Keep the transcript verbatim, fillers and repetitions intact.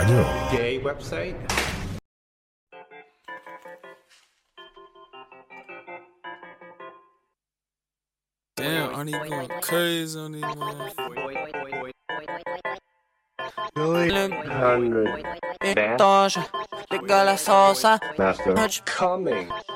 Radio. Gay website. Damn, I need going crazy on these motherfuckers. Hundred. Entonces, liga la salsa. Master. Coming.